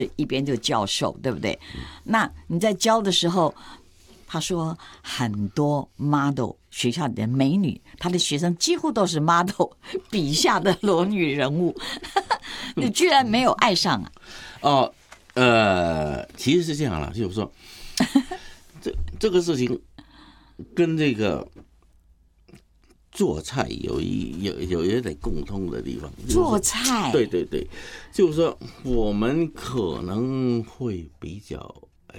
一边就教授，对不对？那你在教的时候，他说很多 model 学校里的美女，他的学生几乎都是 model 笔下的裸女人物，你居然没有爱上啊？ 其实是这样了，就是说，这个事情跟这个做菜有一点共通的地方。 做菜， 对对对，就是说我们可能会比较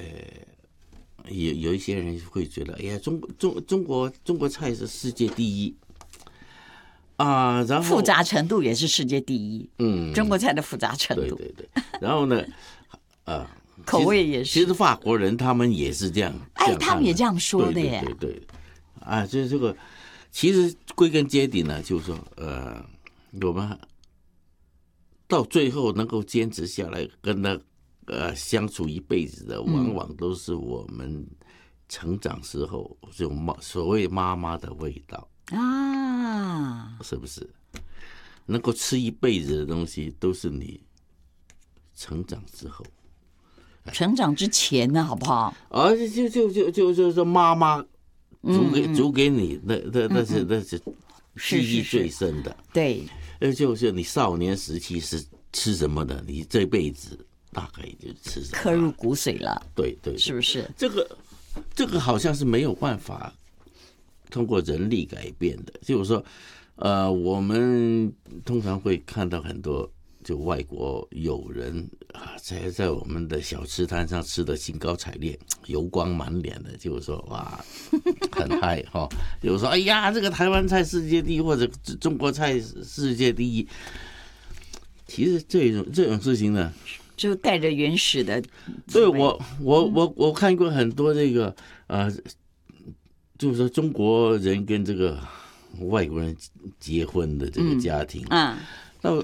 有一些人会觉得，哎呀，中国菜是世界第一啊，然后复杂程度也是世界第一。中国菜的复杂程度， 对对对，然后呢， 口味也是。 其实法国人他们也是这样， 他们也这样说的耶。 对对对，啊，就是这个，其实归根结底呢，就是说，我们到最后能够坚持下来，跟他相处一辈子的，往往都是我们成长时候这种所谓妈妈的味道啊，是不是？能够吃一辈子的东西，都是你成长之后。 成长之前呢，好不好？ 就是说妈妈煮给你，那是记忆最深的。 对， 就是你少年时期是吃什么的，你这辈子大概就吃什么， 刻入骨髓了。 对对， 是不是？ 这个好像是没有办法通过人力改变的。就是说，我们通常会看到很多。就外国友人啊，在我们的小吃摊上吃的兴高采烈、油光满脸的，就是说哇，很嗨哈。就是说，哎呀，这个台湾菜世界第一，或者中国菜世界第一。其实这种事情呢， 就带着原始的。 对，我看过很多这个就是说中国人跟这个外国人结婚的这个家庭，那。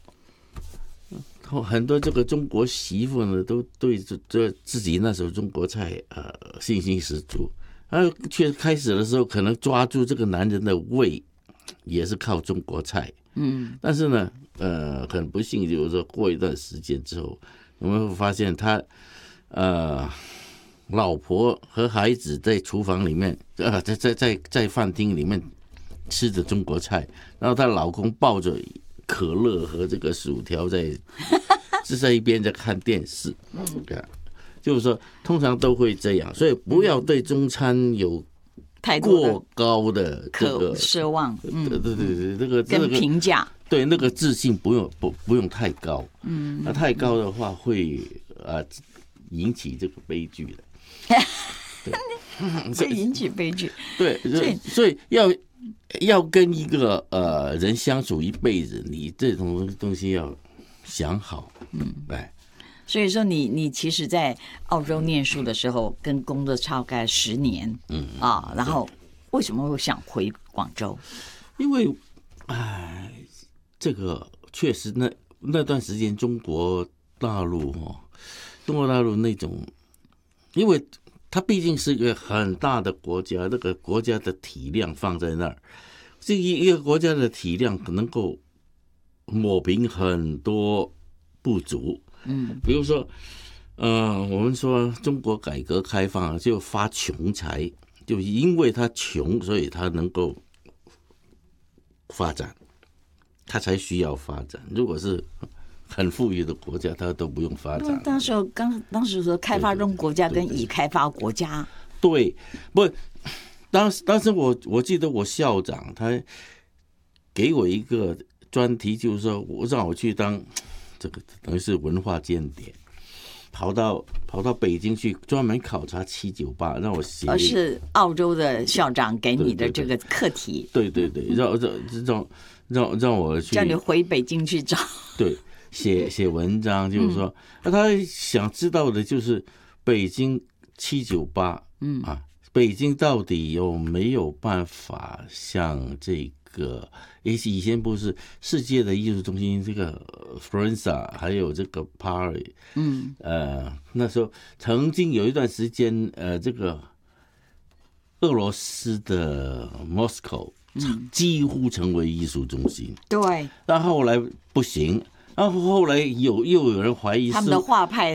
很多这个中国媳妇呢，都对这自己那手中国菜信心十足，却开始的时候可能抓住这个男人的胃，也是靠中国菜，但是呢，很不幸，就是说过一段时间之后，我们会发现他老婆和孩子在厨房里面，在饭厅里面吃着中国菜，然后她老公抱着可乐和这个薯条是在一边在看电视，就是说通常都会这样，所以不要对中餐有过高的这个奢望， 对，这个跟评价， 对那个自信不用太高，那太高的话会引起这个悲剧的， 会引起悲剧， 对，所以要跟一个人相处一辈子，你这种东西要想好， 所以说你其实，在澳洲念书的时候，跟工作大概10年，然后为什么会想回广州？ 因为，这个确实那段时间中国大陆那种，因为它毕竟是一个很大的国家，那个国家的体量放在那儿，这一个国家的体量能够抹平很多不足。比如说，我们说中国改革开放就发穷财，就因为他穷，所以他能够发展，他才需要发展。如果是很富裕的国家，他都不用发展。 当时说开发中国家跟已开发国家， 对，不，当时我记得我校长他给我一个专题，就是说让我去当这个等于是文化间谍，跑到北京去专门考察798，让我写。 是澳洲的校长给你的这个课题。 对，让我去， 叫你回北京去找。 对。写文章，就是说，他想知道的就是北京798，北京到底有没有办法像这个，以前不是世界的艺术中心这个 Florensa 还有这个 Paris，那时候曾经有一段时间，这个俄罗斯的 Moscow 几乎成为艺术中心， 对， 但后来不行。然后后来又有人怀疑他们的画派